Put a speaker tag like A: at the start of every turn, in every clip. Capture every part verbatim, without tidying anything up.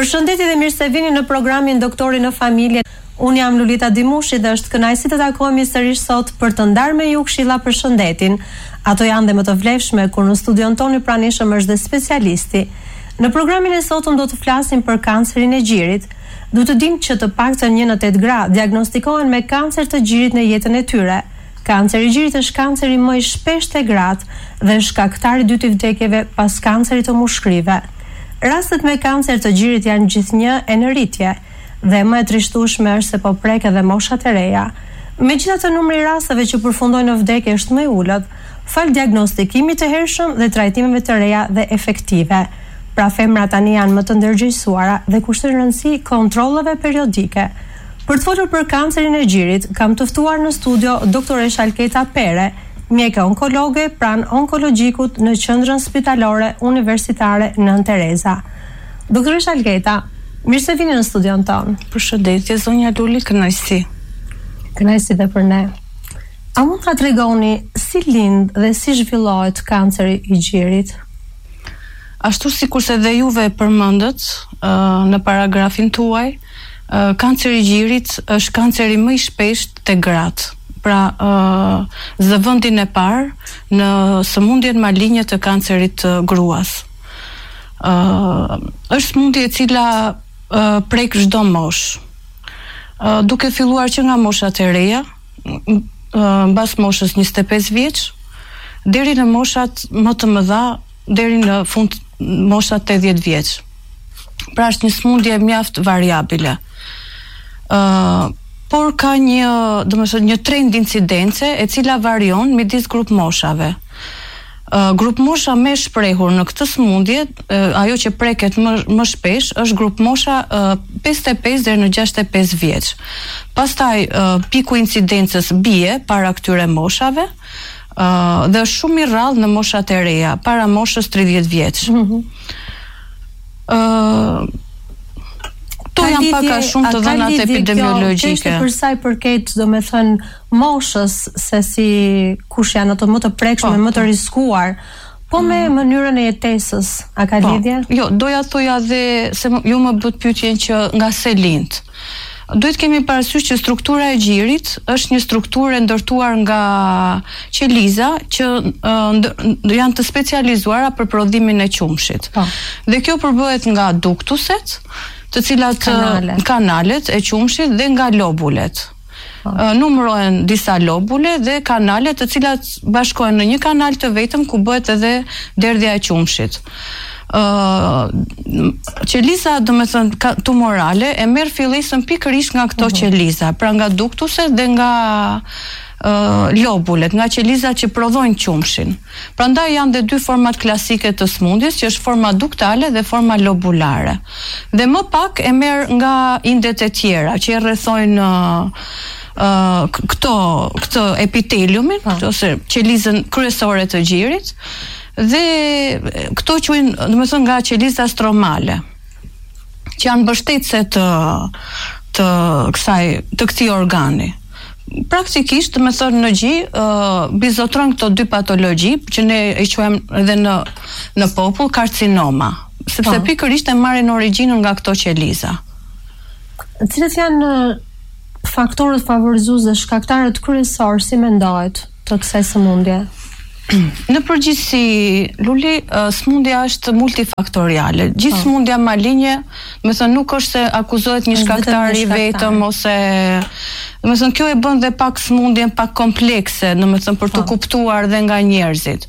A: Përshëndetje dhe mirë se vini në programin Doktori në Familje. Unë jam Lulita Dimushi dhe është kënaqësi të takohemi sërish sot për të ndarë me ju këshilla për shëndetin. Ato janë dhe më të vlefshme kur në studion tonë i pranishëm është dhe specialisti. Në programin e sotëm do të flasim për kancerin e gjirit. Du të dim që të paktën një në tetë gra diagnostikohen me kancer të gjirit në jetën e tyre. Kanceri i gjirit është kanceri më i shpeshtë te gratë dhe shkaktari i dytë i vdekjeve pas kancerit të mushkrive. Rastet me kancer të gjirit janë gjithnjë e në rritje dhe më e trishtueshme është se po prek edhe moshat e reja. Megjithatë, numri i rasteve që përfundojnë në vdekje është më i ulët, fal diagnostikimit të hershëm dhe trajtimeve të reja dhe efektive. Pra femrat tani janë më të ndërgjegjësuara dhe kushtojnë rëndësi kontrolleve periodike. Për të folur për kancerin e gjirit, kam të ftuar në studio doktoresh Alketa Pere, mjeke onkologe pranë onkologjikut në qendrën spitalore universitare Nën Tereza. Doktoresh Alketa, mirë se vini në studion tonë.
B: Përshëndetje, zonja Luli, kënaqësi.
A: Kënaqësi dhe për ne. A mund ta tregoni si lind dhe si zhvillohet kanceri i gjirit?
B: Ashtu sikurse dhe juve e përmendët uh, në paragrafin tuaj, uh, kanceri i gjirit është kanceri më i shpeshtë te gratë. Pra uh, zëvendin e parë në sëmundjen maligne të kancerit të gruas. Uh, është sëmundje e cila uh, prek çdo moshë. Uh, duke filluar që nga moshat e reja, uh, mbas moshës njëzet e pesë vjeç, deri në moshat më të mëdha, deri në fund moshat tetëdhjetë vjeç. Pra është një sëmundje mjaft variabile. Uh, por ka një, domethënë, një trend incidence e cila varion midis grup moshave. Uh, grup mosha më e shprehur në këtë sëmundje, uh, ajo që preket më, më shpesh, është grup mosha uh, pesëdhjetë e pesë deri në gjashtëdhjetë e pesë vjeç. Pastaj uh, piku incidencës bie para këtyre moshave, uh, dhe është shumë i rrallë në moshat e reja, para moshës tridhjetë vjeç. Mm-hmm. uh, To janë pak a shumë të dhënat epidemiologjike.
A: Kjo për sa i përket, domethënë, moshës, se si kush janë ato më të prekshme, po, më të riskuar, po me mm. mënyrën e jetesës, a ka po. lidhje?
B: Jo, doja thoja dhe se ju më bët pyetjen që nga se lind. Duhet kemi parasysh që struktura e gjirit është një strukturë e ndërtuar nga qeliza që uh, janë të specializuara për prodhimin e qumshit. Po. Dhe kjo përbëhet nga duktuset, të cilat Kanale. kanalet e qumshit dhe nga lobulet. Oh. Uh, numërohen disa lobule dhe kanale të cilat bashkohen në një kanal të vetëm ku bëhet edhe derdhja e qumshit. Uh, qeliza, do me thënë, tumorale e merr fillisën pikërisht nga këto uh-huh. qeliza, pra nga duktuset dhe nga Uh, lobulet, nga qelizat që prodhojnë qumshin. Prandaj janë dhe dy format klasike të sëmundjes, që është forma duktale dhe forma lobulare. Dhe më pak e merr nga indet e tjera që e rrethojnë uh, uh, këto këtë epiteliumin, ah. ose qelizën kryesore të gjirit, dhe këto quhen, domethënë, nga qeliza stromale, që janë mbështetëse të të kësaj të këtij organi. Praktikisht, me thënë, në gji, uh, bizotron këto dy patologji, që ne e quajmë edhe në, në popull karcinoma, sepse pikërisht e marrin origjinën nga këto qeliza.
A: Cilat janë faktorët favorizues dhe shkaktarët kryesorë, si mendohet, të kësaj sëmundje?
B: Në përgjithësi, Luli, sëmundja është multifaktoriale. Gjithë sëmundja maligne, me thënë, nuk është se akuzohet një shkaktar i vetëm, ose me thënë, kjo e bën dhe pak sëmundjen pak komplekse, në me thënë, për të kuptuar dhe nga njerëzit.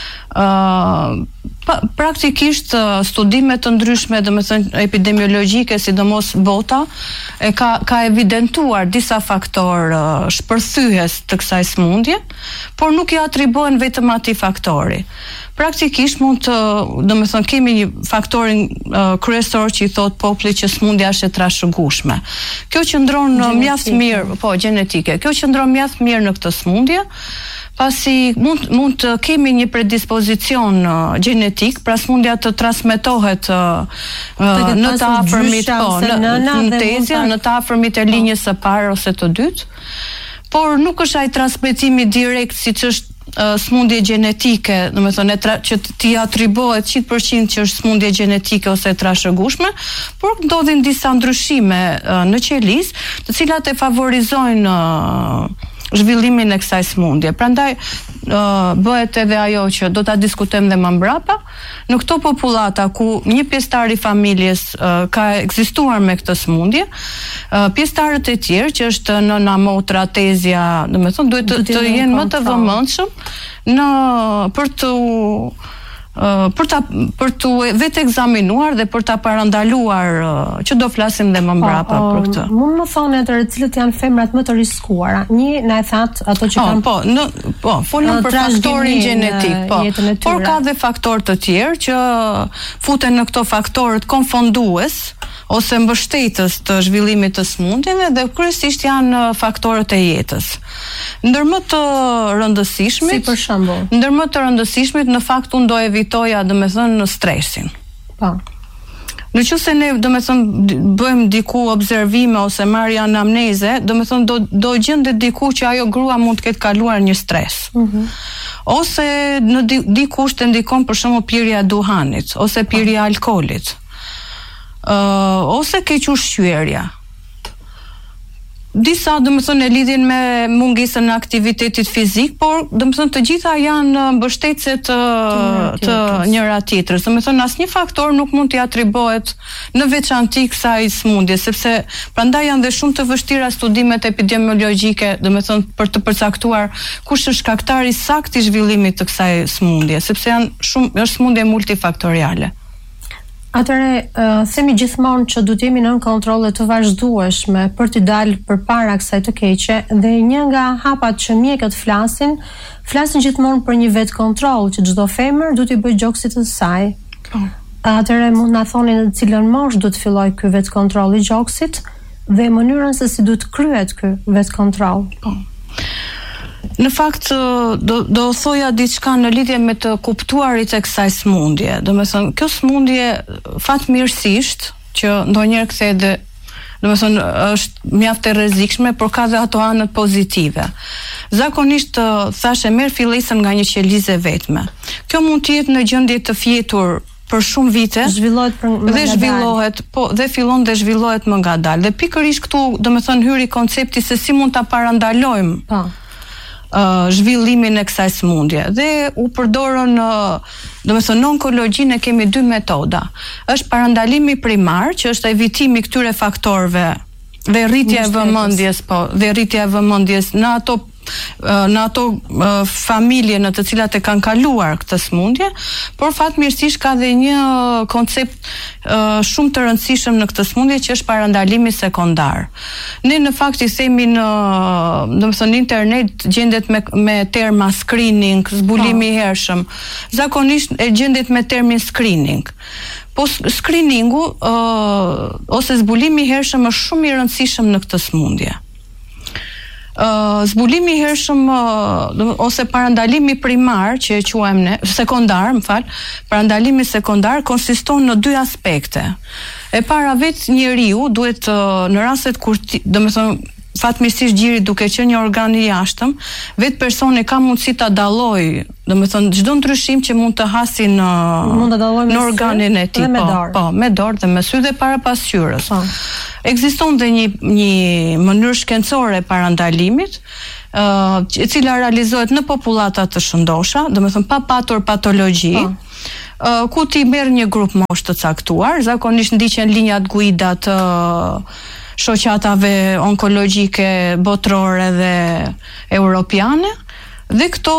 B: Uh, pa, praktikisht uh, studimet të ndryshme, dhe me thënë, epidemiologjike, sidomos bota, e ka, ka evidentuar disa faktor uh, shpërthyes të kësaj sëmundje, por nuk i atribuohen vetëm atij faktori. Praktikisht mund të, do me thënë, kemi një faktorin uh, kryesor që i thot populli që sëmundja është e trashëgueshme. Kjo qëndron uh, mjaft mirë, po, gjenetike. Kjo qëndron mjaft mirë në këtë sëmundje, pasi mund, mund të kemi një predispozicion uh, genetik, pra sëmundja të transmetohet uh, uh, në të afërmit, po, në, në tezja, në të afërmit e linjës së parë ose të dytë, por nuk është ai transmetimi direkt siç është uh, smundje gjenetike, do të thonë që ti atribuohet njëqind përqind që është smundje gjenetike ose e trashëgueshme, por ndodhin disa ndryshime uh, në qelizë, të cilat e favorizojnë uh, zhvillimin e kësaj smundje. Prandaj uh, bëhet edhe ajo që do ta diskutojmë dhe më mbrapa, në këto popullata ku një pjesëtar i familjes uh, ka ekzistuar me këtë smundje, uh, pjesëtarët e tjerë që është nëna, motra, tezja, domethënë duhet të, të jenë më të vëmendshëm në për të Uh, për ta për të vetë ekzaminuar dhe për ta parandaluar uh, që do flasim dhe më mbrapa
A: po,
B: për këtë.
A: Mund më thonë atëherë cilët janë femrat më të riskuara? Një na e thatë ato që
B: oh,
A: kanë
B: po, në po, folëm për faktorin gjenetik, po. Por ka dhe faktorë të tjerë që futen në këto faktorët konfondues ose mbështetës të zhvillimit të smundjeve dhe kryesisht janë faktorët e jetës. Ndër më të rëndësishmit,
A: si për shembull,
B: ndër më të rëndësishmit në fakt unë do evitoja, domethënë, stresin.
A: Po.
B: Në që se ne, domethënë, bëjmë diku observime ose marrja anamneze, domethënë do do gjendet diku që ajo grua mund të ketë kaluar një stres.
A: Mhm.
B: Ose në di, dikush të ndikon për shembull pirja e duhanit ose pirja e alkoolit. Uh, ose keq ushqyerja. Disa domethënë e lidhin me mungesën e aktivitetit fizik, por domethënë të gjitha janë mbështetëse të, të njëra tjetrës. Domethënë asnjë faktor nuk mund t'i atribuohet në veçantë kësaj smundje, sepse prandaj janë dhe shumë të vështira studimet epidemiologjike, domethënë për të përcaktuar kush është shkaktari sakt i zhvillimit të kësaj smundje, sepse janë shumë është smundje multifaktoriale.
A: Atëre, uh, themi gjithmonë që du t'jemi nën kontrolle të vazhdueshme për t'i dalë përpara kësaj të keqe, dhe një nga hapat që mjekët flasin, flasin gjithmonë për një vetë kontroll që çdo femër du t'i bëjë gjoksit të saj. Oh. Atëre, mund na thoni në cilën moshë du të filloj ky vetë kontroll i gjoksit dhe mënyrën se si du të kryhet ky vetë kontroll.
B: Oh. Në fakt do do thoja diçka në lidhje me të kuptuarit e kësaj smundje. Domethënë, kjo smundje fatmirësisht që ndonjëherë kthehet dhe domethënë është mjaft e rrezikshme, por ka dhe ato anët pozitive. Zakonisht thashë merr fillesën nga një qelizë vetme. Kjo mund të jetë në gjendje të fjetur për shumë vite,
A: zhvillohet për më
B: dhe zhvillohet, po, dhe fillon dhe zhvillohet më ngadalë. Dhe pikërisht këtu, domethënë, hyri koncepti se si mund ta parandalojmë.
A: Po.
B: Uh, zhvillimin e kësaj smundje dhe u përdorën uh, domethënë në onkologjinë kemi dy metoda. Është parandalimi primar, që është evitimi këtyre faktorëve dhe rritja e vëmendjes, po, dhe rritja e vëmendjes në ato në ato uh, familje në të cilat e kanë kaluar këtë smundje, por fatmirësisht ka dhe një koncept uh, shumë të rëndësishëm në këtë smundje që është parandalimi sekondar. Ne në fakt i themi në, domethënë, internet gjendet me me terma screening, zbulimi i hershëm. Zakonisht e gjendet me termin screening. Po screeningu uh, ose zbulimi i hershëm është shumë i rëndësishëm në këtë smundje. Uh, zbulimi i hershëm uh, ose parandalimi primar që e quajmë ne, sekondar, më fal, parandalimi sekondar konsiston në dy aspekte. E para, vetë njeriu duhet uh, në rastet kur, domethënë, fatmirësisht gjiri duke qenë një organ i jashtëm, vetë personi ka mundësi ta dallojë, domethënë çdo ndryshim që mund të hasi në
A: mund ta dallojë
B: në organin e tij, po, po, me dorë dhe me sy dhe para pasqyrës. Po. Ekziston dhe një një mënyrë shkencore parandalimit, uh, e cila realizohet në popullata të shëndosha, domethënë pa patur patologji. Po. Uh, ku ti merr një grup moshë të caktuar, zakonisht ndiqen linjat guida të uh, shoqatave onkologjike botërore dhe europiane, dhe këto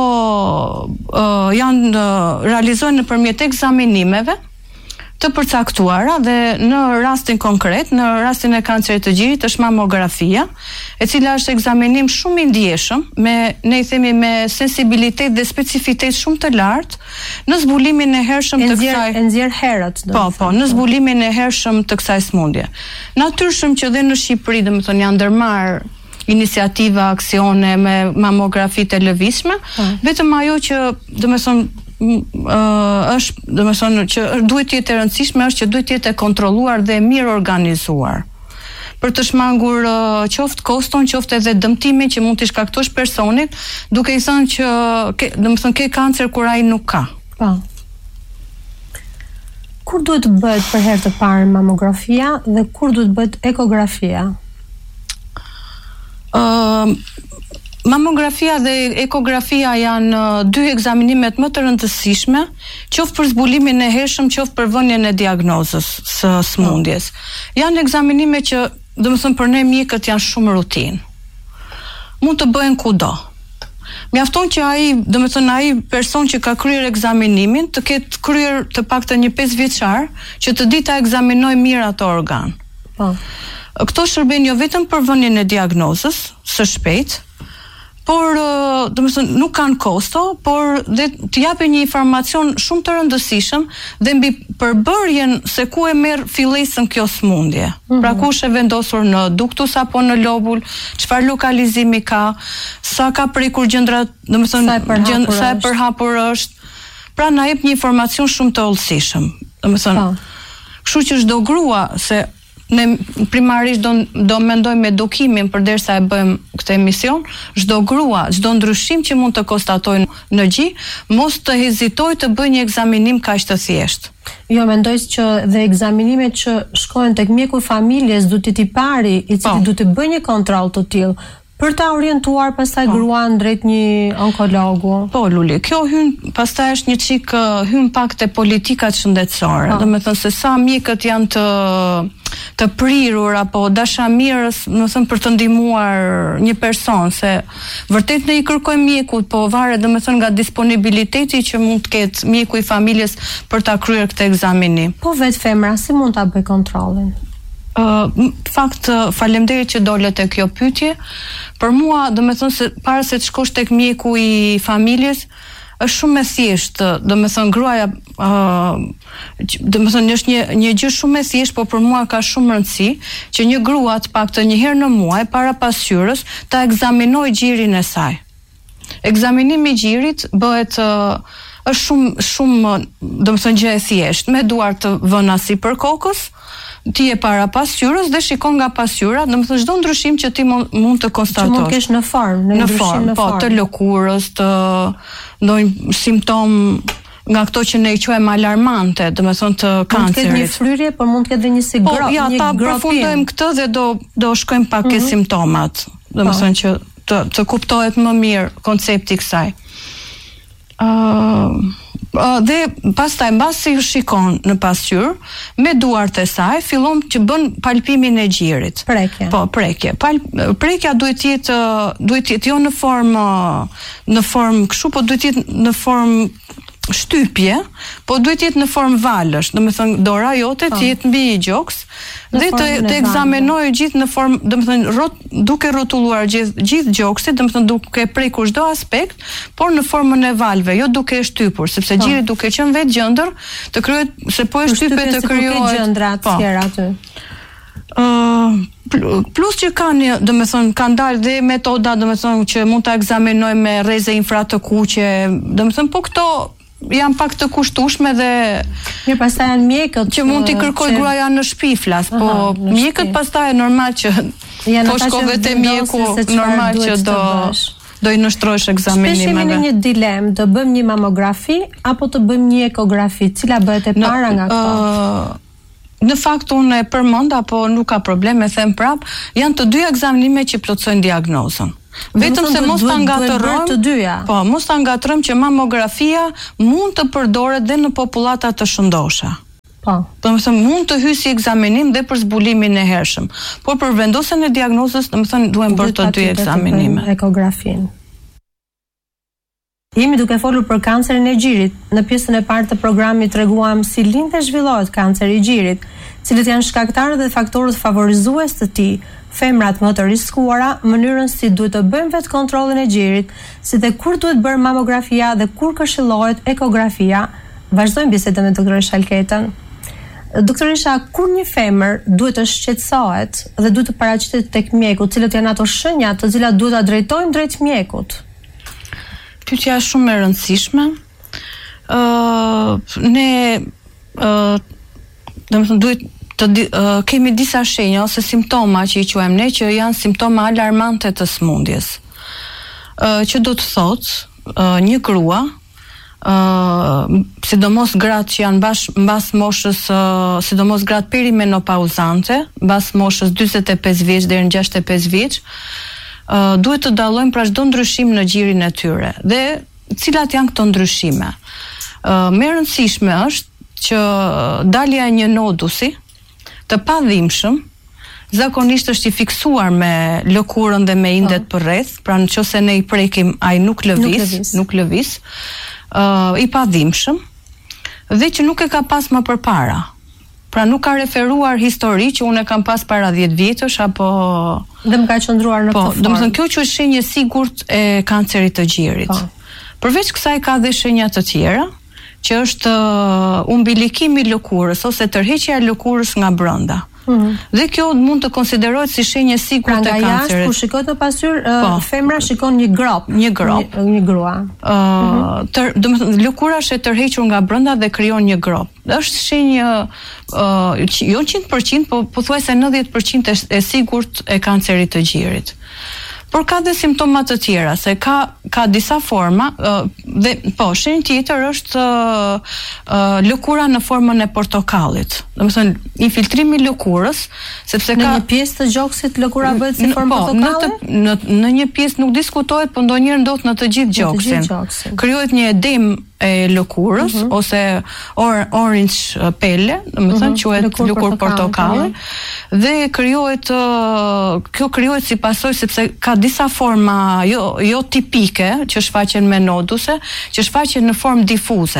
B: uh, janë uh, realizohen nëpërmjet ekzaminimeve të përcaktuara dhe në rastin konkret, në rastin e kancerit të gjirit është mamografia, e cila është ekzaminim shumë i ndjeshëm, me ne i themi me sensibilitet dhe specifitet shumë të lartë në zbulimin e hershëm të kësaj.
A: E nxjerr herët.
B: Po, po, në zbulimin e hershëm të kësaj smundje. Natyrshëm që dhe në Shqipëri, domethënë, janë ndërmarr iniciativa, aksione me mamografi të lëvizshme, vetëm ajo që, domethënë, Uh, është, domethënë, që duhet të jetë e rëndësishme është që duhet të jetë e kontrolluar dhe mirë organizuar. për të shmangur uh, qoftë koston, qoftë edhe dëmtimin që mund të shkaktosh personit, duke i thënë që ke, domethënë ke kancer kur ai nuk ka.
A: Po. Kur duhet të bëhet për herë të parë mamografia dhe kur duhet bëhet ekografia?
B: Ë uh, Mamografia dhe ekografia janë uh, dy ekzaminimet më të rëndësishme, qoftë për zbulimin e hershëm, qoftë për vënien e diagnozës së smundjes. Janë ekzaminime që, domethënë për ne mjekët janë shumë rutinë. Mund të bëhen kudo. Mjafton që ai, domethënë ai person që ka kryer ekzaminimin të ketë kryer të paktën një pesë vjeçar, që të di ta ekzaminoj mirë ato organ.
A: Po.
B: Këto shërben jo vetëm për vënien e diagnozës së shpejtë, por domethënë nuk kanë kosto, por dhe të japin një informacion shumë të rëndësishëm dhe mbi përbërjen se ku e merr fillesën kjo smundje. Mm-hmm. Pra ku është e vendosur në duktus apo në lobul, çfarë lokalizimi ka, sa ka prekur gjendra, domethënë gjend, sa e përhapur është. Pra na jep një informacion shumë të hollësishëm. Domethënë, kështu që çdo grua, se ne primarisht do, do mendojmë me edukimin përderisa e bëjmë këtë emision, çdo grua, çdo ndryshim që mund të konstatojnë në gjë, mos të hezitojë të bëjë një ekzaminim kaq të thjeshtë.
A: Jo, mendoj që dhe ekzaminimet që shkojnë tek mjeku i familjes duhet të i pari, i cili duhet të bëjë një kontroll të tillë për ta orientuar pastaj gruan drejt një onkologu.
B: Po, Luli, kjo hyn pastaj është një çik hyn pak te politikat shëndetësore. Domethënë se sa mjekët janë të të prirur apo dashamirës, domethënë për të ndihmuar një person, se vërtet ne i kërkojmë mjekut, po varet domethënë nga disponibiliteti që mund të ketë mjeku i familjes për ta kryer këtë ekzaminim.
A: Po vetë femra si mund ta bëj kontrollin?
B: Uh, fakt uh, faleminderit që dole te kjo pyetje. Për mua, domethënë se para se të shkosh tek mjeku i familjes, është shumë e thjeshtë, domethënë gruaja, uh, domethënë është një një gjë shumë e thjeshtë, por për mua ka shumë rëndësi që një grua të paktën një herë në muaj para pasqyrës ta ekzaminojë gjirin e saj. Ekzaminimi i gjirit bëhet uh, është shumë shumë domethënë gjë e thjeshtë, me duar të vëna sipër kokës, ti e para pasqyrës dhe shikon nga pasqyra, domethënë çdo ndryshim që ti mund të konstatosh.
A: Që mund kesh në formë, në,
B: në
A: ndryshim
B: formë,
A: në
B: po,
A: formë.
B: Të lëkurës, të ndonjë simptom nga këto që ne i quajmë alarmante, domethënë të kancerit.
A: Mund të ketë një fryrje, por mund të ketë edhe një si
B: po,
A: gro,
B: ja,
A: një
B: ta përfundojmë këtë dhe do do shkojmë pak ke mm-hmm. simptomat, domethënë po. Që të, të kuptohet më mirë koncepti i kësaj. Ë uh, Uh, dhe pastaj mbasi ju shikon në pasqyrë me duart e saj, fillon që bën palpimin e gjirit.
A: Prekje.
B: Po, prekje. Pal, prekja duhet të jetë duhet të jetë jo në formë në formë kështu, po duhet të jetë në formë shtypje, po duhet të jetë në formë valësh, domethënë dora jote të jetë mbi një gjoks dhe të, të ekzaminojë gjithë në formë, domethënë rot, duke rrotulluar gjithë gjithë gjoksit, domethënë duke prekur çdo aspekt, por në formën e valve, jo duke e shtypur, sepse gjiri duke qenë vetë gjendër, të krijohet se po e shtypet të krijohet
A: gjendra të tjera aty.
B: Uh, plus që kanë, domethënë kanë dalë dhe metoda, domethënë që mund ta ekzaminojmë me rreze infra të kuqe, domethënë po këto janë pak të kushtueshme dhe
A: mirë, pastaj janë mjekët
B: që mund t'i kërkoj që... gruaja në shtëpi flas, po aha, mjekët pastaj është normal që po shkove te mjeku normal që do do i nështrosh ekzaminimeve.
A: Shpesh jemi në një dilemë, të bëjmë një mamografi apo të bëjmë një ekografi, cila bëhet e para nga këto?
B: Uh, në fakt unë e përmend apo nuk ka problem, e them prap, janë të dy ekzaminime që plotësojnë diagnozën. Vetëm se mos ta ngatrojmë, po, mos ta ngatrojmë që mamografia mund të përdoret dhe në popullata të shëndosha.
A: Po.
B: Domethënë mund të hyjë si ekzaminim dhe për zbulimin e hershëm. Por për vendosjen e diagnozës, domethënë duhen bërë të dy ekzaminime.
A: Ekografin. Jemi duke folur për kancerin e gjirit. Në pjesën e parë të programit treguam si lind dhe zhvillohet kanceri i gjirit, cilët janë shkaktarët dhe faktorët favorizues të tij. Femrat më të riskuara, mënyrën si duhet të bëjmë vetë kontrollin e gjirit, si dhe kur duhet bërë mamografia dhe kur këshillohet ekografia. Vazhdojmë bisedën me doktor Shalketën. Doktorisha, kur një femër duhet të shqetësohet dhe duhet të paraqitet tek mjeku, cilët janë ato shenja të cilat duhet ta drejtojmë drejt mjekut?
B: Pyetja është shumë e rëndësishme. Ë uh, ne ë uh, domethënë duhet të uh, kemi disa shenja ose simptoma që i quajmë ne që janë simptoma alarmante të smundjes. Uh, që do të thotë uh, një grua Uh, sidomos gratë që janë bash, mbas moshës uh, sidomos gratë perimenopauzante mbas moshës dyzet e pesë vjeç deri në gjashtëdhjetë e pesë vjeç uh, duhet të dallojmë pra çdo ndryshim në gjirin e tyre dhe cilat janë këto ndryshime. Uh, më e rëndësishme është që dalja e një nodusi të padhimshëm zakonisht është i fiksuar me lëkurën dhe me indet oh. përreth, pra nëse ne i prekim ai nuk lëviz, nuk lëviz, nuk lëviz Uh, i padhimshëm dhe që nuk e ka pas më përpara. Pra nuk ka referuar histori që unë e kam pas para dhjetë vjetësh apo
A: dhe më ka qëndruar në
B: po,
A: këtë formë.
B: domethënë kjo që është shenjë e sigurt e kancerit të gjirit. Po. Përveç kësaj ka dhe shenja të tjera, që është uh, umbilikimi i lëkurës ose tërheqja e lëkurës nga brenda. Mm-hmm. Dhe kjo mund të konsiderohet si shenjë e sigurt e kancerit.
A: Pra nga jashtë, kur shikohet në pasur, uh, femra shikon një grop,
B: një grop,
A: një, një grua.
B: Uh, mm-hmm. tër, domethënë lëkura është e tërhequr nga brenda dhe krijon një grop. Është shenjë uh, jo njëqind përqind, po pothuajse nëntëdhjetë përqind e, e sigurt e kancerit të gjirit. Por ka dhe simptoma të tjera, se ka ka disa forma uh, dhe po shenjë tjetër është uh, uh, lëkura në formën e portokallit. Domethënë infiltrimi i lëkurës, sepse
A: në
B: ka
A: një pjesë të gjoksit lëkura bëhet si formë
B: po,
A: portokalli?
B: Në, në në një pjesë nuk diskutohet, por ndonjëherë ndodh në të gjithë gjoksin. Krijohet një edem e lëkurës uh-huh. ose or, orange pele, domethënë uh-huh. quhet lëkurë lëkur portokalli dhe krijohet uh, kjo krijohet si pasojë sepse ka disa forma jo jo tipike që shfaqen me noduse, që shfaqen në formë difuze.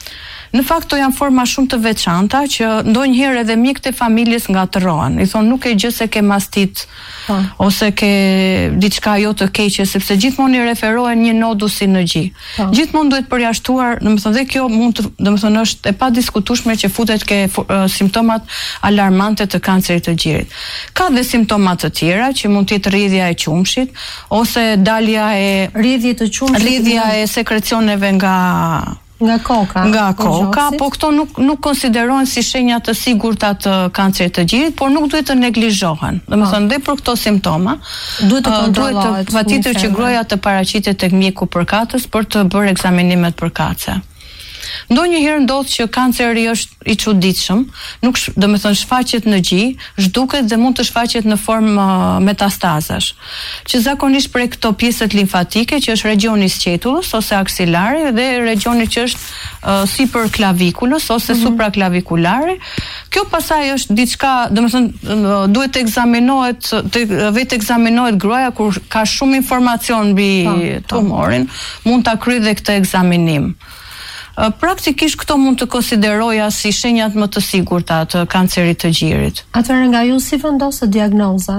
B: Në fakt to janë forma shumë të veçanta që ndonjëherë edhe mjekët e familjes ngatërohen. I thonë nuk e gjë se ke mastit pa. Ose ke diçka jo të keqe, sepse gjithmonë i referohen një nodusi në gjë. Gjithmonë duhet përjashtuar, domethënë dhe kjo mund të, domethënë është e padiskutueshme që futet ke uh, simptomat alarmante të kancerit të gjirit. Ka dhe simptoma të tjera që mund të jetë rrjedhja e qumshit ose dalja e
A: rrjedhje të qumshit,
B: rrjedhja e sekrecioneve nga
A: nga koka.
B: Nga koka, po këto nuk nuk konsiderohen si shenja të sigurta të kancerit të gjirit, por nuk duhet të neglizhohen. Domethënë dhe për këto simptoma
A: duhet të kontrollohet.
B: Duhet patjetër që gruaja të paraqitet tek mjeku përkatës për të bërë ekzamenimet përkatëse. Ndonjëherë ndodh që kanceri është i çuditshëm, nuk domethënë shfaqet në gjë, zhduket dhe mund të shfaqet në formë uh, metastazash, që zakonisht prej këto pjesët limfatike që është regioni i sqetullës ose aksilari dhe regioni që është uh, sipër klavikulës ose mm-hmm. supraklavikulari. Kjo pasaj është diçka, domethënë uh, duhet të ekzaminohet, të vetë ekzaminohet gruaja kur ka shumë informacion mbi tumorin, mund ta kryejë dhe këtë ekzaminim. Praktikisht këto mund të konsideroja si shenjat më të sigurta të kancerit të gjirit.
A: Atëherë nga ju si vendoset diagnoza?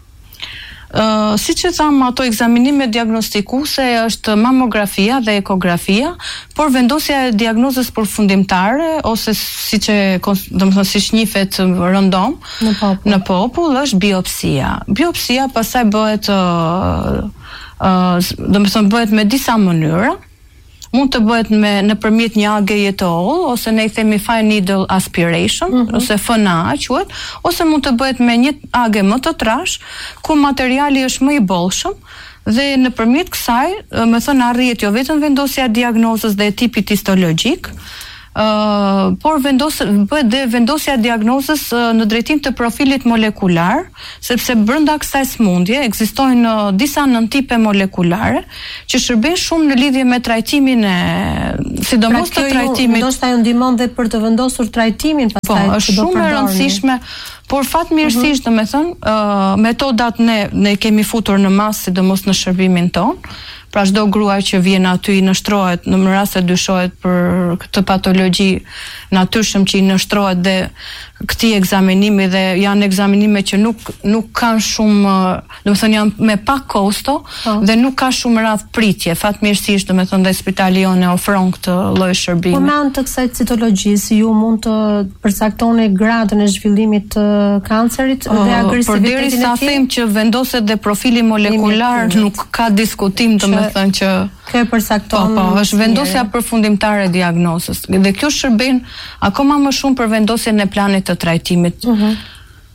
B: Uh, si që thamë, ato ekzaminime diagnostikuese është mamografia dhe ekografia, por vendosja e diagnozës përfundimtare ose si që, domethënë siç njihet rëndom
A: në popull,
B: në popull është biopsia. Biopsia pastaj bëhet uh, uh, domethënë bëhet me disa mënyra. Mund të bëhet me nëpërmjet një ageje të holl ose ne i themi fine needle aspiration mm-hmm. ose F N A quhet, ose mund të bëhet me një age më të trash ku materiali është më i bollshëm dhe nëpërmjet kësaj, më thënë arrihet jo vetëm vendosja e diagnozës dhe e tipit histologjik, Uh, por vendos, bëhet dhe vendosja e diagnozës uh, në drejtim të profilit molekular, sepse brenda kësaj smundje ekzistojnë uh, disa nëntipe molekulare që shërben shumë në lidhje me trajtimin e sidomos pra, të trajtimit.
A: Ndoshta ju ndihmon dhe për të vendosur trajtimin pastaj.
B: Po, është shumë e rëndësishme, por fatmirësisht, uh-huh. domethënë, uh, metodat ne ne kemi futur në masë sidomos në shërbimin ton. Pra çdo grua që vjen aty i nështrohet në rast se dyshohet për këtë patologji natyrshëm që i nështrohet dhe këtij ekzaminimi dhe janë ekzaminime që nuk nuk kanë shumë, domethënë janë me pak kosto oh. dhe nuk ka shumë radh pritje. Fatmirësisht, domethënë dhe spitali jonë ofron këtë lloj shërbimi.
A: Po me anë të kësaj citologjisë ju mund të përcaktoni gradën e zhvillimit të kancerit
B: oh,
A: dhe agresivitetin e tij.
B: Përderisa them që vendoset dhe profili molekular nuk ka diskutim, domethënë thënë që
A: ke përcakton.
B: Po, po, është vendosja përfundimtare e diagnozës. Dhe kjo shërben akoma më shumë për vendosjen e planit të trajtimit.
A: Uh -huh.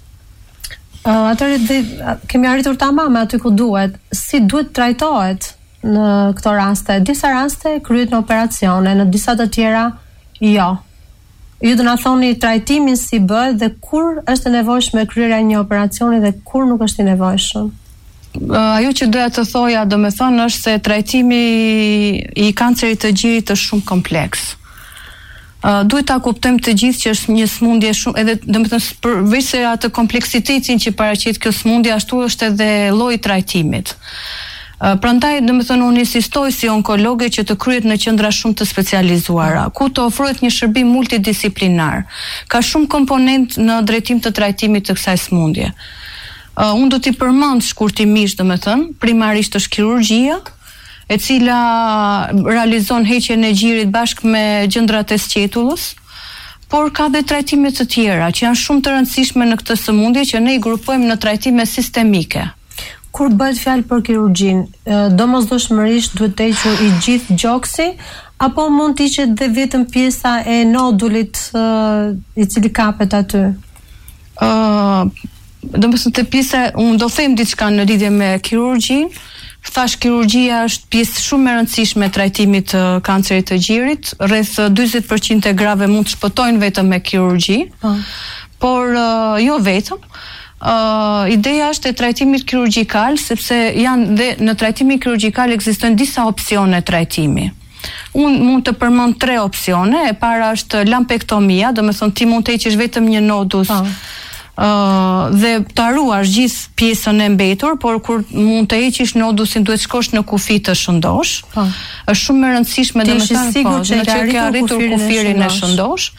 A: uh, Atëherë kemi arritur tamam aty ku duhet. Si duhet trajtohet në këto raste? Disa raste kryhet në operacione, në disa të tjera jo. Ju do na thoni trajtimin si bëhet dhe kur është e nevojshme kryerja e një operacioni dhe kur nuk është i nevojshëm?
B: Ajo që doja të thoja, do me thonë, është se trajtimi i kancerit të gjirit është shumë kompleks. Uh, duhet ta kuptojmë të gjithë që është një smundje shumë, edhe do me thënë përveç se atë kompleksitetin që paraqet kjo smundje, ashtu është edhe lloji i trajtimit. Uh, prandaj, do me thënë, unë insistoj si onkologe që të kryhet në qendra shumë të specializuara, ku të ofrohet një shërbim multidisiplinar. Ka shumë komponent në drejtim të trajtimit të kësaj smundje. Uh, unë do t'i përmend shkurtimisht, do me thënë, primarisht është kirurgjia, e cila realizon heqjen e gjirit bashkë me gjëndrat e sqetullës, por ka dhe trajtime të tjera që janë shumë të rëndësishme në këtë sëmundje që ne i grupojmë në trajtime sistemike.
A: Kur bëhet fjalë për kirurgjin, domosdoshmërisht duhet të hequr i gjithë gjoksi apo mund të hiqet dhe vetëm pjesa e nodulit uh, i cili kapet aty?
B: Ë uh, do të thotë pjesa, unë do them diçka në lidhje me kirurgjin. Thash, kirurgjia është pjesë shumë e rëndësishme e trajtimit të kancerit të gjirit. Rreth dyzet përqind e grave mund të shpëtojnë vetëm me kirurgji, oh. por uh, jo vetëm. Uh, ideja është e trajtimit kirurgjikal, sepse janë dhe në trajtimin kirurgjikal ekzistojnë disa opsione trajtimi. Unë mund të përmend tre opsione. E para është lampektomia, do me thonë ti mund të heqësh vetëm një nodus. Oh. Uh, dhe të haruash gjithë pjesën e mbetur, por kur mund të heqish nodusin duhet shkosh në kufi të shëndosh. Po. Është shumë e rëndësishme domethënë po, që ke arritur kufirin e shëndosh.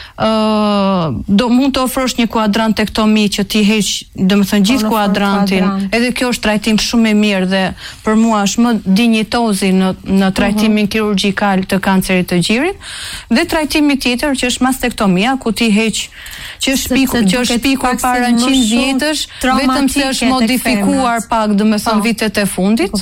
B: Uh, do mund të ofrosh një kuadrantektomi që ti heq, domethënë gjithë kuadrantin. Kuadrant. Edhe kjo është trajtim shumë i mirë dhe për mua është më dinjitozi në në trajtimin uh-huh. kirurgjikal të kancerit të gjirit. Dhe trajtimi tjetër që është mastektomia, ku ti heq që është piku, që është piku para njëqind vjetësh, vetëm se është modifikuar pak, domethënë vitet e fundit.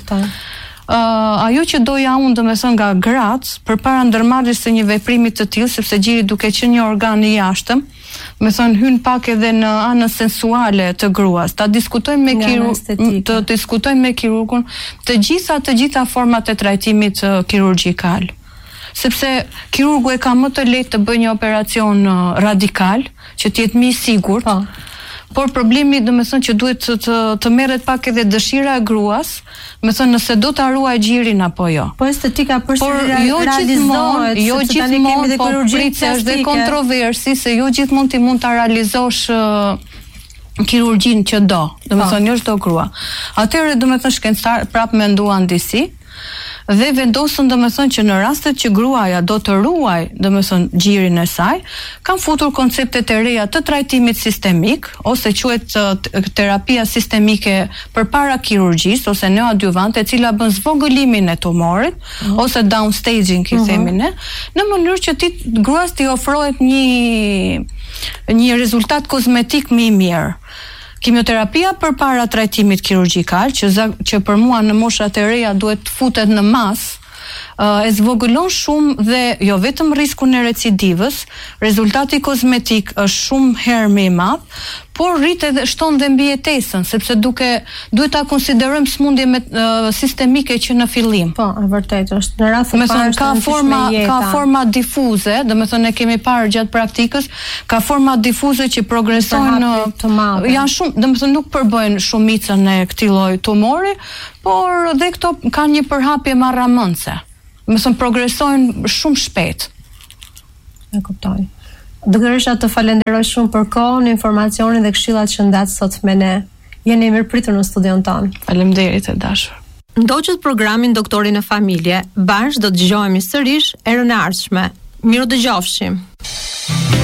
B: Uh, ajo që doja unë do me thënë nga gratë, për para ndërmarrjes së një veprimi të tillë, sepse gjiri duke qenë një organ i jashtëm, me thënë hyn pak edhe në anën sensuale të gruas. Ta diskutojmë me kirurgun, të diskutojmë me kirurgun të gjitha të gjitha format e trajtimit uh, kirurgjikal. Sepse kirurgu e ka më të lehtë të bëjë një operacion uh, radikal, që të jetë më i sigurt. Pa. Por problemi do me thënë që duhet të, të, të merret pak edhe dëshira e gruas, me thënë nëse do të haruaj gjirin apo jo.
A: Po estetika përsëri jo realizohet,
B: jo gjithmonë, po pritse është dhe kontroversi se jo gjithmonë ti mund ta realizosh uh, kirurgjin që do, do me thënë jo çdo grua. Atëherë do me thënë shkencëtar prapë menduan disi dhe vendosën do me thënë që në rastet që gruaja do të ruaj do me thënë gjirin e saj, kanë futur konceptet e reja të trajtimit sistemik, ose quhet terapia sistemike përpara kirurgjisë, ose neoadjuvante, e cila bën zvogëlimin e tumorit, uh-huh. ose downstaging, i uh-huh. themi ne, në mënyrë që ti gruas t'i ofrohet një, një rezultat kozmetik më i mirë. Kimioterapia përpara trajtimit kirurgjikal, që, që për mua në moshat e reja duhet të futet në mas, uh, e zvogëlon shumë dhe jo vetëm riskun e recidivës, rezultati kozmetik është shumë herë më i madh, por rrit edhe shton dhe mbijetesën, sepse duke duhet ta konsiderojmë smundje me uh, sistemike që në fillim.
A: Po, e vërtetë është në rast të parë
B: ka forma ka forma difuze, domethënë ne kemi parë gjatë praktikës, ka forma difuze që progresojnë janë shumë, domethënë nuk përbëjnë shumicën e këtij lloji tumori, por dhe këto kanë një përhapje marramëndse. Domethënë progresojnë shumë shpejt.
A: E kuptoj. Dëgërisha të falenderoj shumë për kohën, informacionin dhe këshillat që ndat sot me ne. Jeni mirëpritur në studion ton.
B: Faleminderit e dashur.
A: Ndoqët programin Doktori në familje, bashkë do të dëgjohemi sërish erën e ardhshme. Miru dëgjofshim.